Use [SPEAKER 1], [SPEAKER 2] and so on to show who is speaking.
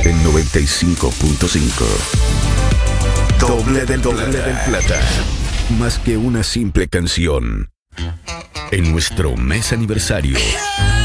[SPEAKER 1] En 95.5. Doble del Plata. Más que una simple canción. En nuestro mes aniversario,